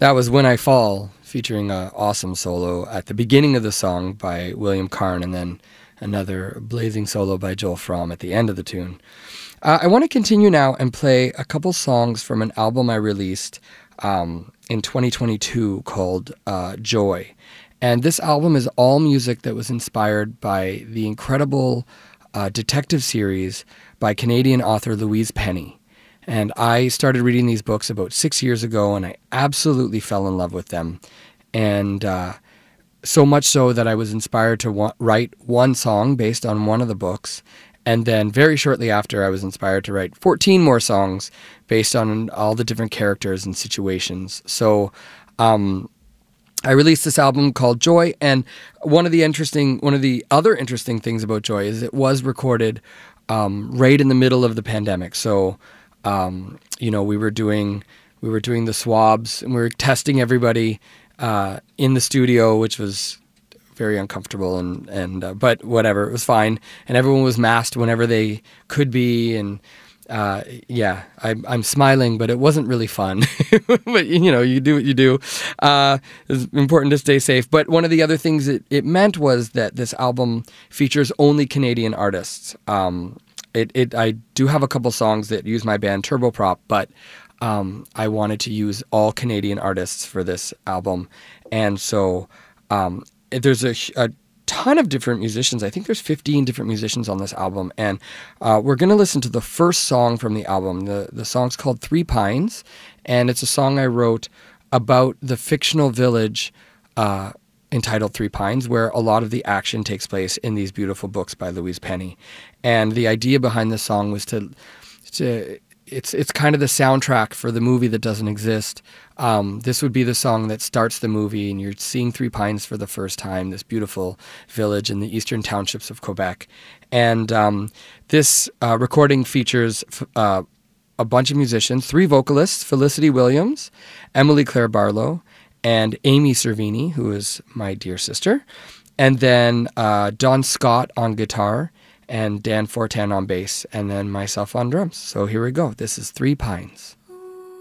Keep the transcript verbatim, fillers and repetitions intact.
That was When I Fall, featuring an awesome solo at the beginning of the song by William Karn, and then another blazing solo by Joel Fromm at the end of the tune. Uh, I want to continue now and play a couple songs from an album I released um, in twenty twenty-two called uh, Joy. And this album is all music that was inspired by the incredible uh, detective series by Canadian author Louise Penny. And I started reading these books about six years ago, and I absolutely fell in love with them. And uh, so much so that I was inspired to wa- write one song based on one of the books. And then very shortly after, I was inspired to write fourteen more songs based on all the different characters and situations. So um, I released this album called Joy. And one of the interesting, one of the other interesting things about Joy is it was recorded um, right in the middle of the pandemic. So, um, you know, we were doing we were doing the swabs, and we were testing everybody uh, in the studio, which was very uncomfortable, and and uh, but whatever, it was fine, and everyone was masked whenever they could be, and uh, yeah, I, I'm smiling, but it wasn't really fun. But you know, you do what you do. Uh, it's important to stay safe. But one of the other things it, it meant was that this album features only Canadian artists. Um, it it I do have a couple songs that use my band Turboprop, but um, I wanted to use all Canadian artists for this album, and so. Um, There's a, a ton of different musicians. I think there's fifteen different musicians on this album. And uh, we're going to listen to the first song from the album. The, the song's called Three Pines. And it's a song I wrote about the fictional village uh, entitled Three Pines, where a lot of the action takes place in these beautiful books by Louise Penny. And the idea behind this song was to... to It's it's kind of the soundtrack for the movie that doesn't exist. Um, this would be the song that starts the movie, and you're seeing Three Pines for the first time, this beautiful village in the eastern townships of Quebec. And um, this uh, recording features uh, a bunch of musicians, three vocalists, Felicity Williams, Emily Claire Barlow, and Amy Cervini, who is my dear sister, and then uh, Don Scott on guitar, and Dan Fortan on bass, and then myself on drums. So here we go. This is Three Pines.